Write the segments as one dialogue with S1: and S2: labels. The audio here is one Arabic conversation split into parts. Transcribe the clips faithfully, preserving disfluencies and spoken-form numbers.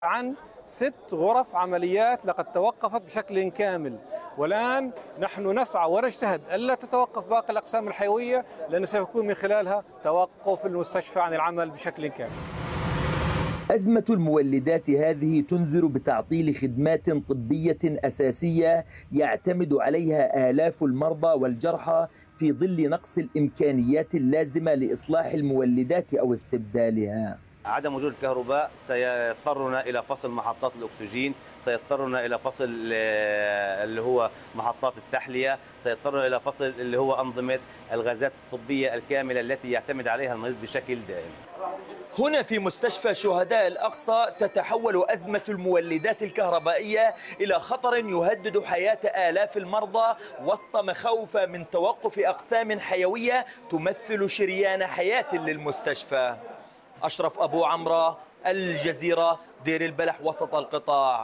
S1: عن ست غرف عمليات لقد توقفت بشكل كامل، والآن نحن نسعى ونجتهد ألا تتوقف باقي الأقسام الحيوية، لأن سيكون من خلالها توقف المستشفى عن العمل بشكل كامل.
S2: أزمة المولدات هذه تنذر بتعطيل خدمات طبية أساسية يعتمد عليها آلاف المرضى والجرحى في ظل نقص الإمكانيات اللازمة لإصلاح المولدات أو استبدالها.
S3: عدم وجود الكهرباء سيضطرنا إلى فصل محطات الأكسجين، سيضطرنا إلى فصل اللي هو محطات التحلية، سيضطرنا إلى فصل اللي هو أنظمة الغازات الطبية الكاملة التي يعتمد عليها المريض بشكل دائم.
S2: هنا في مستشفى شهداء الأقصى تتحول أزمة المولدات الكهربائية إلى خطر يهدد حياة آلاف المرضى وسط مخاوف من توقف أقسام حيوية تمثل شريان حياة للمستشفى. أشرف أبو عمرة، الجزيرة، دير البلح، وسط القطاع.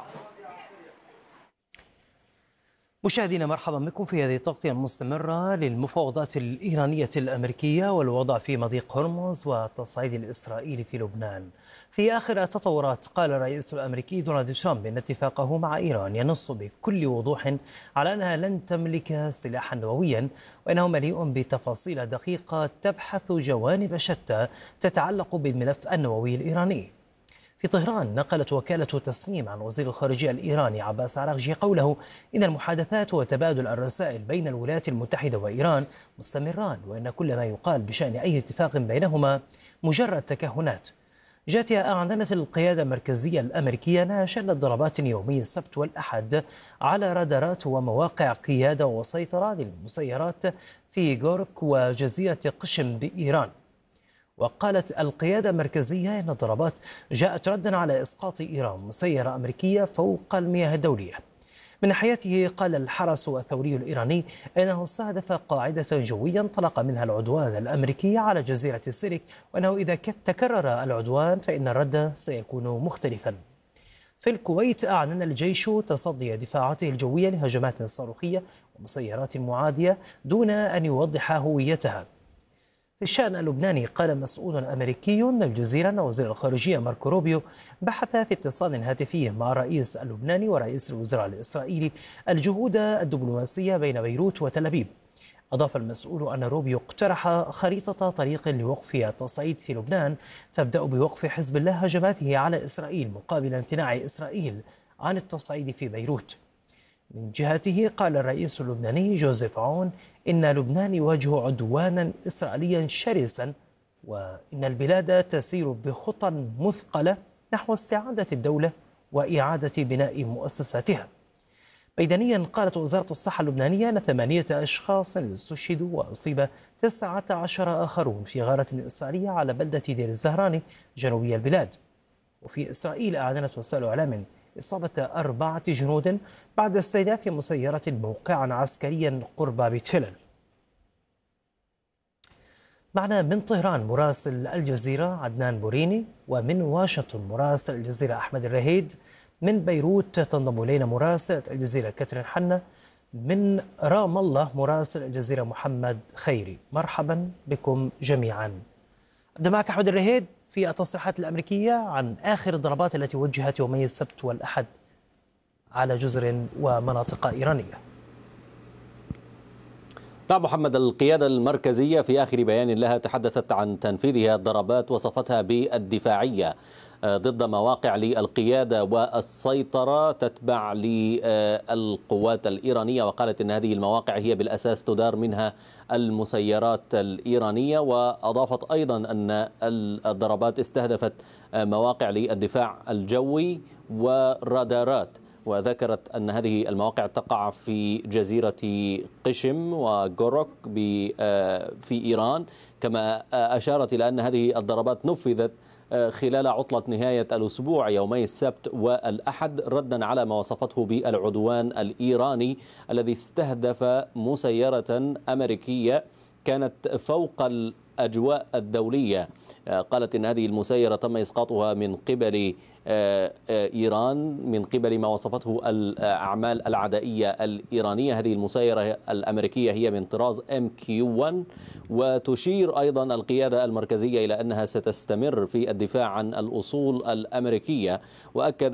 S4: مشاهدينا مرحبا بكم في هذه التغطية المستمرة للمفاوضات الإيرانية الأمريكية والوضع في مضيق هرمز والتصعيد الإسرائيلي في لبنان. في آخر التطورات قال الرئيس الأمريكي دونالد ترامب إن اتفاقه مع إيران ينص بكل وضوح على أنها لن تملك سلاحا نوويا، وإنه مليء بتفاصيل دقيقة تبحث جوانب شتى تتعلق بالملف النووي الإيراني. في طهران نقلت وكالة تسنيم عن وزير الخارجية الإيراني عباس عراغجي قوله إن المحادثات وتبادل الرسائل بين الولايات المتحدة وإيران مستمران، وإن كل ما يقال بشأن أي اتفاق بينهما مجرد تكهنات. جاتها أعلنت القيادة المركزية الأمريكية أنها شنت ضربات يومي السبت والأحد على رادارات ومواقع قيادة وسيطرة للمسيرات في غورك وجزيرة قشم بإيران. وقالت القيادة المركزية أن الضربات جاءت ردا على إسقاط إيران مسيرة أمريكية فوق المياه الدولية. من ناحيته قال الحرس الثوري الإيراني أنه استهدف قاعدة جوية انطلق منها العدوان الأمريكي على جزيرة سيرك، وأنه إذا تكرر العدوان فإن الرد سيكون مختلفا. في الكويت أعلن الجيش تصدي دفاعاته الجوية لهجمات صاروخية ومسيرات معادية دون أن يوضح هويتها. في الشأن اللبناني قال مسؤول أمريكي للجزيرة أن وزير الخارجية ماركو روبيو بحث في اتصال هاتفي مع الرئيس اللبناني ورئيس الوزراء الإسرائيلي الجهود الدبلوماسية بين بيروت وتل أبيب. أضاف المسؤول أن روبيو اقترح خريطة طريق لوقف التصعيد في لبنان تبدأ بوقف حزب الله هجماته على إسرائيل مقابل امتناع إسرائيل عن التصعيد في بيروت. من جهته قال الرئيس اللبناني جوزيف عون إن لبنان يواجه عدوانا إسرائيليا شرسا، وإن البلاد تسير بخطى مثقلة نحو استعادة الدولة وإعادة بناء مؤسساتها. ميدانيا قالت وزارة الصحة اللبنانية أن ثمانية أشخاص استشهدوا وأصيب تسعة عشر آخرون في غارة إسرائيلية على بلدة دير الزهراني جنوبي البلاد. وفي إسرائيل أعلنت وسائل إعلام إصابة أربعة جنود بعد استهداف مسيرة موقعا عسكريا قرب بيت هلال. معنا من طهران مراسل الجزيرة عدنان بوريني، ومن واشنطن مراسل الجزيرة أحمد الرهيد، من بيروت تنضم إلينا مراسل الجزيرة كاترين حنا، من رام الله مراسل الجزيرة محمد خيري. مرحبا بكم جميعا. أبدأ معك أحمد الرهيد في التصريحات الأمريكية عن آخر الضربات التي وجهت يومي السبت والأحد على جزر ومناطق إيرانية.
S5: نعم محمد، القيادة المركزية في آخر بيان لها تحدثت عن تنفيذها الضربات وصفتها بالدفاعية ضد مواقع للقيادة والسيطرة تتبع للقوات الإيرانية، وقالت أن هذه المواقع هي بالأساس تدار منها المسيرات الإيرانية. وأضافت أيضا أن الضربات استهدفت مواقع للدفاع الجوي والرادارات، وذكرت أن هذه المواقع تقع في جزيرة قشم وغورك في إيران. كما أشارت إلى أن هذه الضربات نفذت خلال عطلة نهاية الأسبوع يومي السبت والأحد ردا على ما وصفته بالعدوان الإيراني الذي استهدف مسيرة أمريكية كانت فوق الأجواء الدولية. قالت إن هذه المسيرة تم إسقاطها من قبل إيران من قبل ما وصفته الأعمال العدائية الإيرانية. هذه المسيرة الأمريكية هي من طراز إم كيو واحد، وتشير أيضا القيادة المركزية إلى أنها ستستمر في الدفاع عن الأصول الأمريكية. وأكد